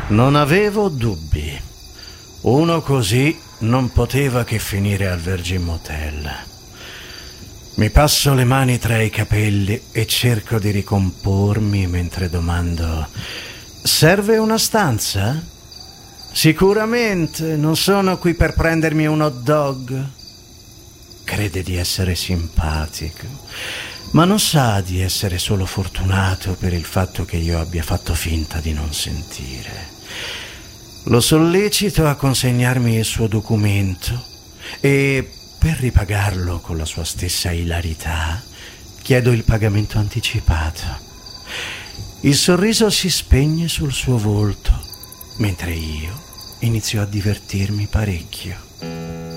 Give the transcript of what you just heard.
Non avevo dubbi. Uno così non poteva che finire al Virgin Motel. Mi passo le mani tra i capelli e cerco di ricompormi mentre domando: serve una stanza? Sicuramente, non sono qui per prendermi un hot dog. Crede di essere simpatico, ma non sa di essere solo fortunato per il fatto che io abbia fatto finta di non sentire. Lo sollecito a consegnarmi il suo documento e, per ripagarlo con la sua stessa ilarità, chiedo il pagamento anticipato. Il sorriso si spegne sul suo volto, mentre io inizio a divertirmi parecchio.